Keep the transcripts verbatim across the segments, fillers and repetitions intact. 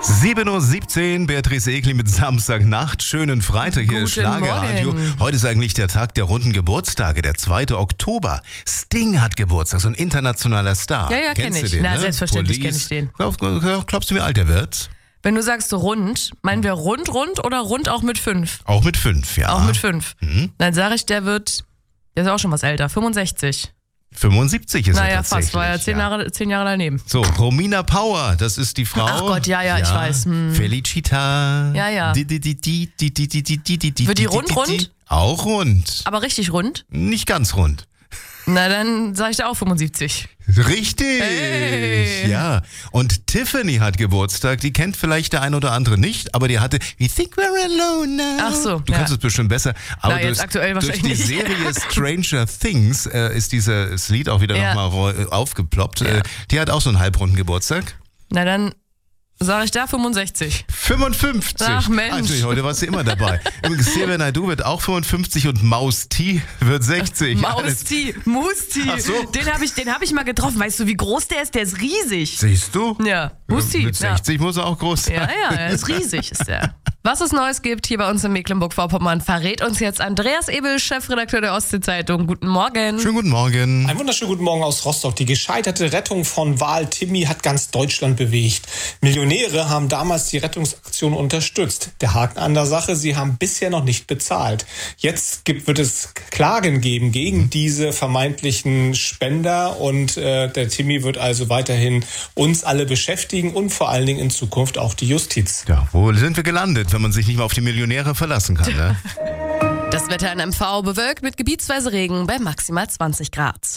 sieben Uhr siebzehn, Beatrice Egli mit Samstagnacht. Schönen Freitag, hier ist Schlagerradio. Heute ist eigentlich der Tag der runden Geburtstage, der zweite Oktober. Sting hat Geburtstag, so ein internationaler Star. Ja, ja, kenne ich. Den, Na, ne? Selbstverständlich kenne ich den. Glaubst du, wie alt er wird? Wenn du sagst rund, meinen wir rund, rund oder rund auch mit fünf? Auch mit fünf, ja. Auch mit fünf. Mhm. Dann sage ich, der wird, der ist auch schon was älter, fünfundsechzig. fünfundsiebzig ist naja, er tatsächlich. fast, war ja zehn, ja. Jahre, zehn Jahre daneben. So, Romina Power, das ist die Frau. Ach Gott, ja, ja, ja. ich weiß. Hm. Felicita. Ja, ja. Die, die, die, die, die, die, die, die, die, die, Wird die rund, rund? Auch rund. Aber richtig rund? Nicht ganz rund. Na, dann sage ich da auch fünfundsiebzig. Richtig, hey. Ja. Und Tiffany hat Geburtstag, die kennt vielleicht der ein oder andere nicht, aber die hatte We Think We're Alone Now. Ach so. Du ja. kannst es bestimmt besser. Aber Na, jetzt durch, aktuell durch die nicht. Serie Stranger Things äh, ist dieses Lied auch wieder ja. nochmal aufgeploppt. Ja. Äh, die hat auch so einen halbrunden Geburtstag. Na dann sage ich da fünfundsechzig. fünfundfünfzig. Ach Mensch. Natürlich, heute warst du immer dabei. Übrigens, Xavier Naidoo wird auch fünfundfünfzig und Maus T wird sechzig. Maus T, Moose T. Ach so. Den habe ich, den hab ich mal getroffen. Weißt du, wie groß der ist? Der ist riesig. Siehst du? Ja, Moose T. Mit sechzig ja. muss er auch groß sein. Ja, ja, er ist riesig, ist der. Was es Neues gibt hier bei uns in Mecklenburg-Vorpommern, verrät uns jetzt Andreas Ebel, Chefredakteur der Ostsee-Zeitung. Guten Morgen. Schönen guten Morgen. Einen wunderschönen guten Morgen aus Rostock. Die gescheiterte Rettung von Wal Timmy hat ganz Deutschland bewegt. Millionäre haben damals die Rettungsaktion unterstützt. Der Haken an der Sache, sie haben bisher noch nicht bezahlt. Jetzt gibt, wird es Klagen geben gegen diese vermeintlichen Spender und äh, der Timmy wird also weiterhin uns alle beschäftigen und vor allen Dingen in Zukunft auch die Justiz. Ja, wo sind wir gelandet, wenn man sich nicht mehr auf die Millionäre verlassen kann, ne? Das Wetter in M V bewölkt mit gebietsweise Regen bei maximal zwanzig Grad.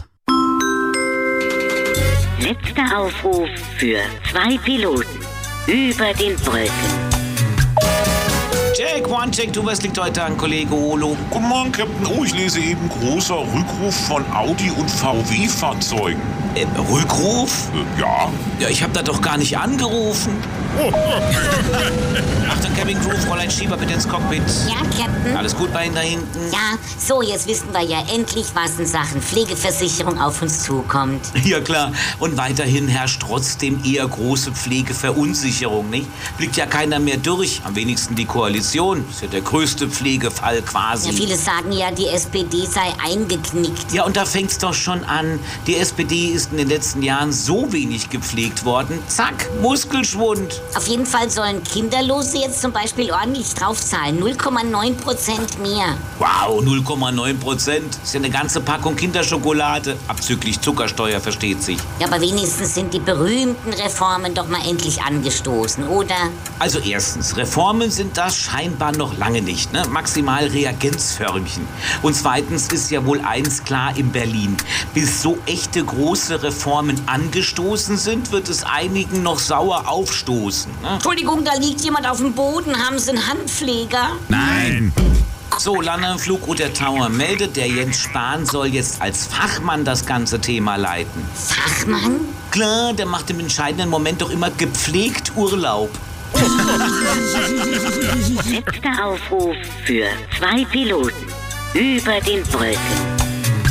Letzter Aufruf für zwei Piloten über den Wolken. Jack, One Check, du, was liegt heute an, Kollege Olo? Guten Morgen, Captain. Oh, ich lese eben großer Rückruf von Audi und V W-Fahrzeugen. Äh, Rückruf? Äh, ja. Ja, ich hab da doch gar nicht angerufen. Achtung, Cabin Crew, Fräulein Schieber, bitte ins Cockpit. Ja, Captain. Alles gut bei Ihnen da hinten? Ja, so, jetzt wissen wir ja endlich, was in Sachen Pflegeversicherung auf uns zukommt. Ja, klar. Und weiterhin herrscht trotzdem eher große Pflegeverunsicherung, nicht? Blickt ja keiner mehr durch. Am wenigsten die Koalition. Ist ja der größte Pflegefall quasi. Ja, viele sagen ja, die S P D sei eingeknickt. Ja, und da fängt's doch schon an. Die S P D ist in den letzten Jahren so wenig gepflegt worden. Zack, Muskelschwund. Auf jeden Fall sollen Kinderlose jetzt zum Beispiel ordentlich draufzahlen. null Komma neun Prozent mehr. Wow, null Komma neun Prozent. Ist ja eine ganze Packung Kinderschokolade. Abzüglich Zuckersteuer, versteht sich. Ja, aber wenigstens sind die berühmten Reformen doch mal endlich angestoßen, oder? Also erstens, Reformen sind das scheinbar noch lange nicht, ne? Maximal Reagenzförmchen. Und zweitens ist ja wohl eins klar in Berlin. Bis so echte große Reformen angestoßen sind, wird es einigen noch sauer aufstoßen. Ne? Entschuldigung, da liegt jemand auf dem Boden. Haben Sie einen Handpfleger? Nein. So, Lande und Flugroute Tower meldet, der Jens Spahn soll jetzt als Fachmann das ganze Thema leiten. Fachmann? Klar, der macht im entscheidenden Moment doch immer gepflegt Urlaub. Letzter Aufruf für zwei Piloten über den Wolken.